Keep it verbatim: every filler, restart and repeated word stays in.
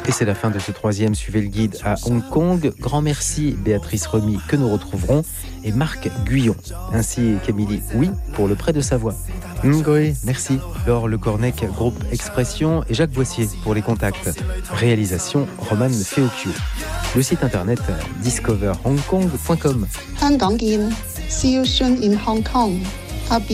Et c'est la fin de ce troisième Suivez le guide à Hong Kong. Grand merci Béatrice Remy que nous retrouverons et Marc Guyon, ainsi qu'Émilie Oui pour le prêt de sa voix. Ngoé, merci. Laure Le Cornec, groupe Expression et Jacques Boissier pour les contacts. Réalisation Roman Feocchio. Le site internet discover hong kong point com. See you soon in Hong Kong.